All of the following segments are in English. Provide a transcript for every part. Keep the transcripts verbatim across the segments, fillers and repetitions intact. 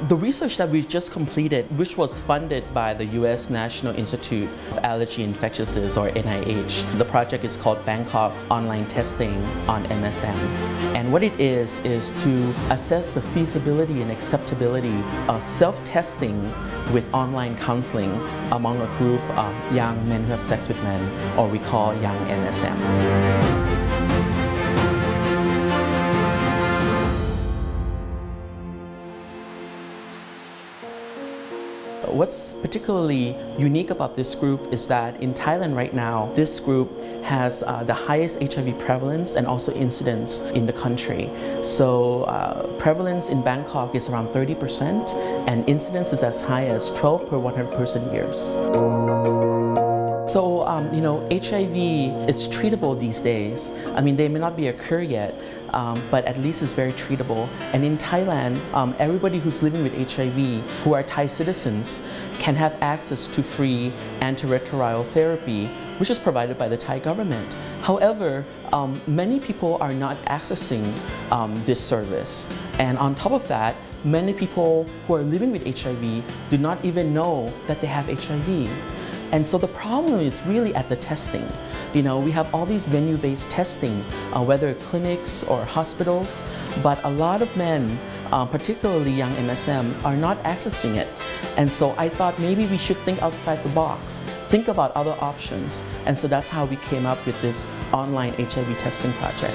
The research that we just completed, which was funded by the U S National Institute of Allergy and Infectious Diseases, or N I H, the project is called Bangkok Online Testing on M S M. And what it is, is to assess the feasibility and acceptability of self-testing with online counseling among a group of young men who have sex with men, or we call young M S M. What's particularly unique about this group is that in Thailand right now, this group has uh, the highest H I V prevalence and also incidence in the country. So uh, prevalence in Bangkok is around thirty percent and incidence is as high as twelve per one hundred person years. So, um, you know, H I V is treatable these days. I mean, they may not be a cure yet, um, but at least it's very treatable. And in Thailand, um, everybody who's living with H I V, who are Thai citizens, can have access to free antiretroviral therapy, which is provided by the Thai government. However, um, many people are not accessing um, this service. And on top of that, many people who are living with H I V do not even know that they have H I V. And so the problem is really at the testing. You know, we have all these venue-based testing, uh, whether clinics or hospitals, but a lot of men, uh, particularly young M S M, are not accessing it. And so I thought maybe we should think outside the box, think about other options. And so that's how we came up with this online H I V testing project.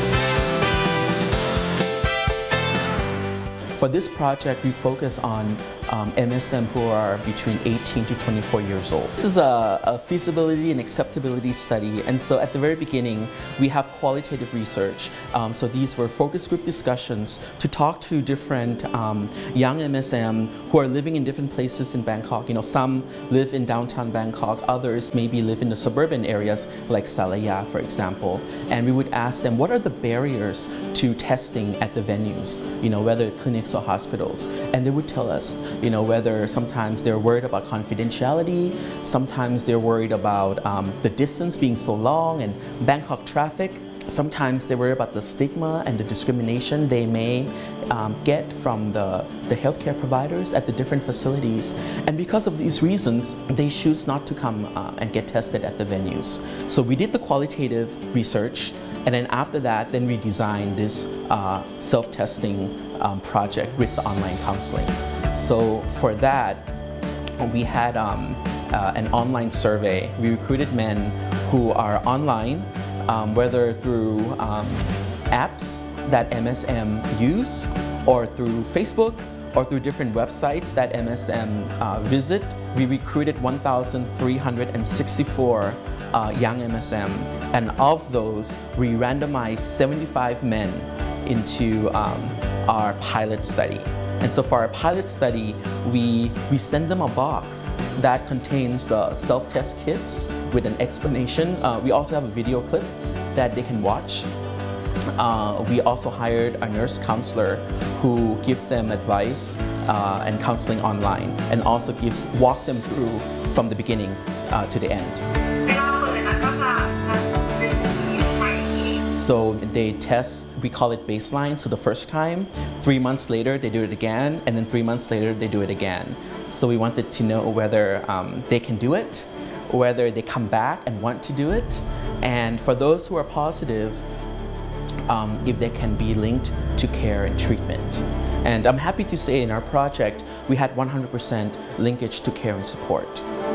For this project, we focus on um, M S M who are between eighteen to twenty-four years old. This is a, a feasibility and acceptability study, and so at the very beginning, we have qualitative research. Um, so these were focus group discussions to talk to different um, young M S M who are living in different places in Bangkok. You know, some live in downtown Bangkok, others maybe live in the suburban areas like Salaya, for example. And we would ask them, what are the barriers to testing at the venues? You know, whether clinics or hospitals, and they would tell us, you know, whether sometimes they're worried about confidentiality, sometimes they're worried about um, the distance being so long and Bangkok traffic, sometimes they worry about the stigma and the discrimination they may um, get from the, the healthcare providers at the different facilities. And because of these reasons, they choose not to come uh, and get tested at the venues. So we did the qualitative research, and then after that, then we designed this uh, self-testing um, project with the online counseling. So for that, we had um, uh, an online survey. We recruited men who are online, um, whether through um, apps that M S M use, or through Facebook, or through different websites that M S M uh, visit. We recruited one thousand three hundred sixty-four uh, young M S M, and of those, we randomized seventy-five men into um, our pilot study. And so for our pilot study, we, we send them a box that contains the self-test kits with an explanation. Uh, we also have a video clip that they can watch. Uh, we also hired a nurse counselor who gives them advice uh, and counseling online, and also gives walk them through from the beginning uh, to the end. So they test, we call it baseline, so the first time, three months later they do it again, and then three months later they do it again. So we wanted to know whether um, they can do it, whether they come back and want to do it, and for those who are positive, um, if they can be linked to care and treatment. And I'm happy to say in our project, we had one hundred percent linkage to care and support.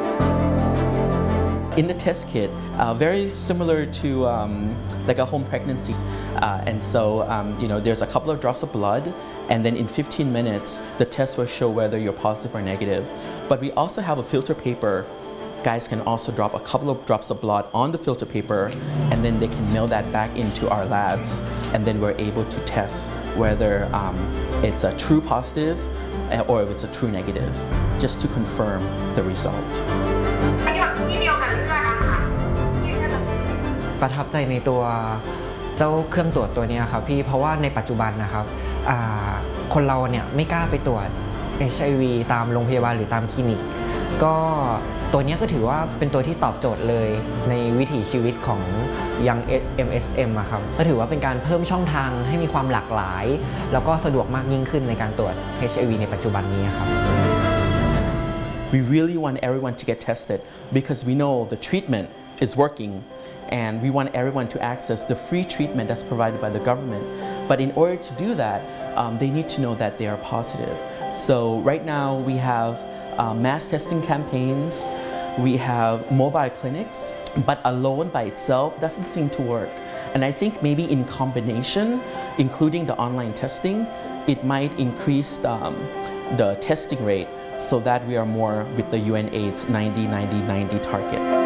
In the test kit, uh, very similar to um, like a home pregnancy. Uh, and so, um, you know, there's a couple of drops of blood, and then in fifteen minutes, the test will show whether you're positive or negative. But we also have a filter paper. Guys can also drop a couple of drops of blood on the filter paper, and then they can mail that back into our labs, and then we're able to test whether um, it's a true positive or if it's a true negative, just to confirm the result. ประทับใจในตัวเจ้าเครื่องตรวจตัวนี้ครับพี่เพราะว่าในปัจจุบันนะครับคนเราเนี่ยไม่กล้าไปตรวจ เอช ไอ วี ตามโรงพยาบาลหรือตามคลินิกก็ตัวนี้ก็ถือว่าเป็นตัวที่ตอบโจทย์เลยในวิถีชีวิตของยัง เอ็ม เอส เอ็ม อะครับก็ถือว่าเป็นการเพิ่มช่องทางให้มีความหลากหลายแล้วก็สะดวกมากยิ่งขึ้นในการตรวจ เอช ไอ วี ในปัจจุบันนี้ครับ We really want everyone to get tested because we know the treatment is working and we want everyone to access the free treatment that's provided by the government. But in order to do that, um, they need to know that they are positive. So right now we have uh, mass testing campaigns, we have mobile clinics, but alone by itself doesn't seem to work. And I think maybe in combination, including the online testing, it might increase um, the testing rate so that we are more with the UNAIDS ninety ninety ninety target.